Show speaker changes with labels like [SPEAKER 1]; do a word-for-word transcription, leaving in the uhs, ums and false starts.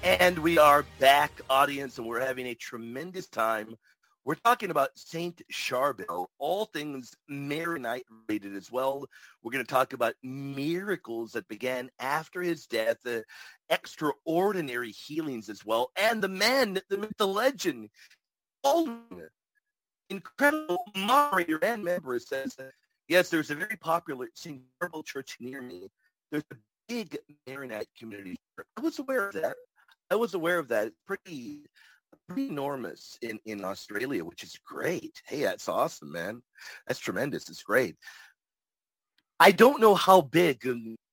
[SPEAKER 1] And we are back, audience, and we're having a tremendous time. We're talking about Saint Charbel, all things Maronite related as well. We're going to talk about miracles that began after his death, uh, extraordinary healings as well, and the man, the myth, the legend, all incredible moderator and member says, uh, yes, there's a very popular Saint Charbel church near me. There's a big Maronite community. I was aware of that. I was aware of that. It's pretty, pretty enormous in, in Australia, which is great. Hey, that's awesome, man. That's tremendous. It's great. I don't know how big